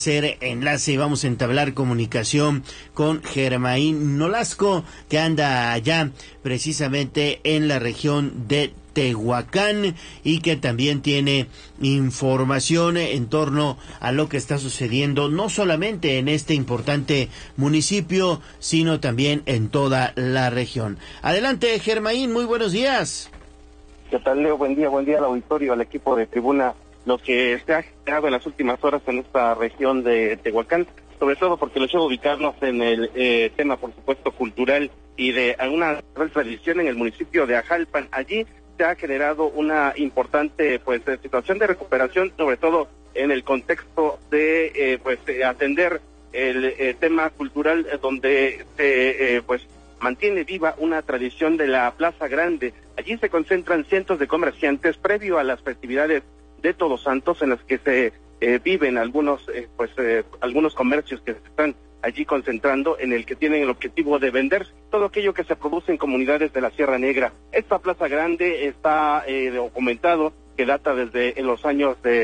hacer enlace y vamos a entablar comunicación con Germain Nolasco, que anda allá precisamente en la región de Tehuacán y que también tiene información en torno a lo que está sucediendo no solamente en este importante municipio, sino también en toda la región. Adelante, Germain, muy buenos días. ¿Qué tal, Leo? Buen día al auditorio, al equipo de Tribuna. Lo que se ha generado en las últimas horas en esta región de Tehuacán, sobre todo porque lo lleva a ubicarnos en el tema, por supuesto, cultural y de alguna tradición en el municipio de Ajalpan. Allí se ha generado una importante situación de recuperación, sobre todo en el contexto de atender el tema cultural, donde se mantiene viva una tradición de la Plaza Grande. Allí se concentran cientos de comerciantes previo a las festividades de Todos Santos, en las que se viven algunos comercios que se están allí concentrando, en el que tienen el objetivo de vender todo aquello que se produce en comunidades de la Sierra Negra. Esta Plaza Grande está documentado que data desde los años de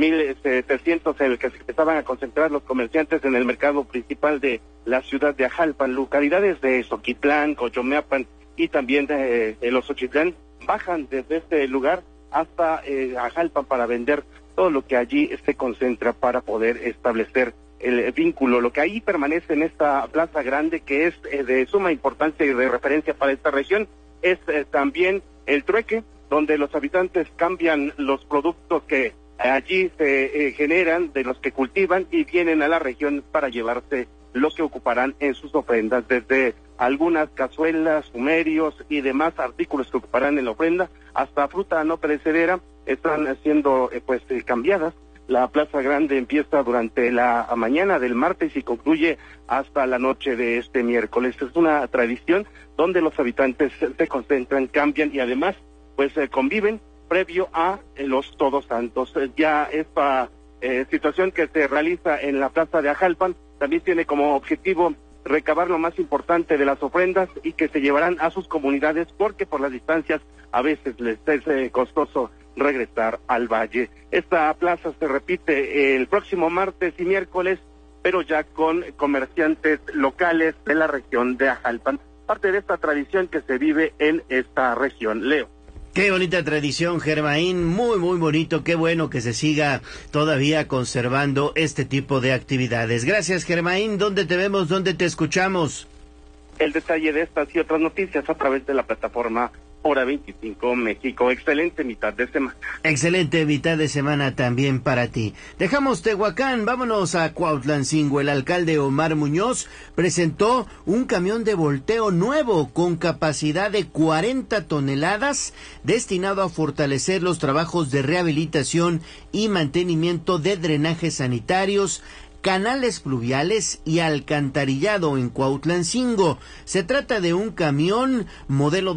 1700, en el que se empezaban a concentrar los comerciantes en el mercado principal de la ciudad de Ajalpan. Localidades de Xochitlán, Coyomeapan y también de los Xochitlán bajan desde este lugar hasta Ajalpan para vender todo lo que allí se concentra para poder establecer el vínculo. Lo que ahí permanece en esta Plaza Grande, que es de suma importancia y de referencia para esta región, es también el trueque, donde los habitantes cambian los productos que allí se generan, de los que cultivan, y vienen a la región para llevarse lo que ocuparán en sus ofrendas, desde algunas cazuelas, sumerios y demás artículos que ocuparán en la ofrenda, hasta fruta no perecedera, están siendo cambiadas. La Plaza Grande empieza durante la mañana del martes y concluye hasta la noche de este miércoles. Es una tradición donde los habitantes se concentran, cambian y además conviven previo a los Todos Santos. Ya esta situación que se realiza en la Plaza de Ajalpan también tiene como objetivo recabar lo más importante de las ofrendas y que se llevarán a sus comunidades, porque por las distancias a veces les es costoso regresar al valle. Esta plaza se repite el próximo martes y miércoles, pero ya con comerciantes locales de la región de Ajalpan, parte de esta tradición que se vive en esta región. Leo. Qué bonita tradición, Germain, muy bonito, qué bueno que se siga todavía conservando este tipo de actividades. Gracias, Germain. ¿Dónde te vemos, dónde te escuchamos? El detalle de estas y otras noticias a través de la plataforma Hora 25 México. Excelente mitad de semana. Excelente mitad de semana también para ti. Dejamos Tehuacán, vámonos a Cuautlancingo. El alcalde Omar Muñoz presentó un camión de volteo nuevo con capacidad de 40 toneladas destinado a fortalecer los trabajos de rehabilitación y mantenimiento de drenajes sanitarios, canales pluviales y alcantarillado en Cuautlancingo. Se trata de un camión modelo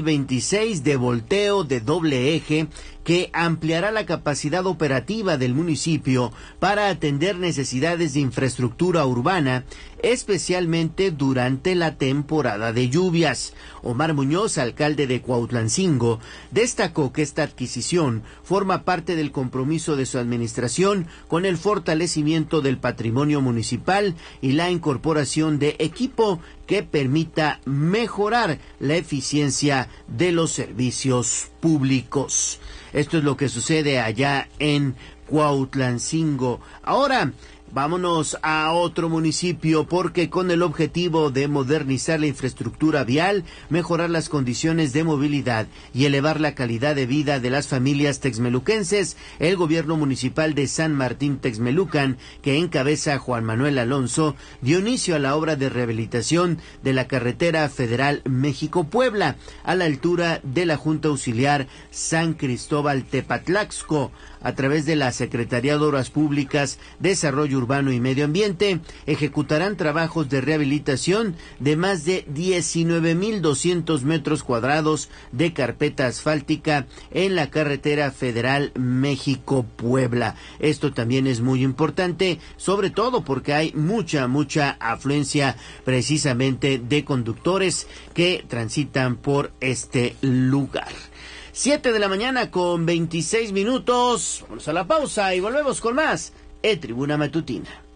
2026 de volteo de doble eje que ampliará la capacidad operativa del municipio para atender necesidades de infraestructura urbana, especialmente durante la temporada de lluvias. Omar Muñoz, alcalde de Cuautlancingo, destacó que esta adquisición forma parte del compromiso de su administración con el fortalecimiento del patrimonio municipal y la incorporación de equipo que permita mejorar la eficiencia de los servicios públicos. Esto es lo que sucede allá en Cuautlancingo. Ahora, vámonos a otro municipio, porque con el objetivo de modernizar la infraestructura vial, mejorar las condiciones de movilidad y elevar la calidad de vida de las familias texmeluquenses, el gobierno municipal de San Martín Texmelucan, que encabeza Juan Manuel Alonso, dio inicio a la obra de rehabilitación de la carretera federal México-Puebla, a la altura de la Junta Auxiliar San Cristóbal Tepatlaxco. A través de la Secretaría de Obras Públicas, Desarrollo Urbano y Medio Ambiente, ejecutarán trabajos de rehabilitación de más de 19,200 metros cuadrados de carpeta asfáltica en la carretera federal México-Puebla. Esto también es muy importante, sobre todo porque hay mucha afluencia precisamente de conductores que transitan por este lugar. 7 de la mañana con 26 minutos. Vamos a la pausa y volvemos con más Tribuna Matutina.